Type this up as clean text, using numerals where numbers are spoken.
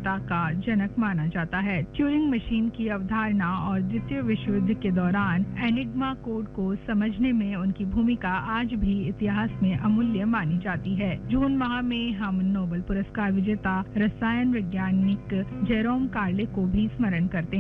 सभ्यता का जनक माना जाता है। ट्यूरिंग मशीन की अवधारणा और द्वितीय विश्व युद्ध के दौरान एनिग्मा कोड को समझने में उनकी भूमिका आज भी इतिहास में अमूल्य मानी जाती है। जून माह में हम नोबेल पुरस्कार विजेता रसायन वैज्ञानिक जेरोम कार्ले को भी स्मरण करते हैं।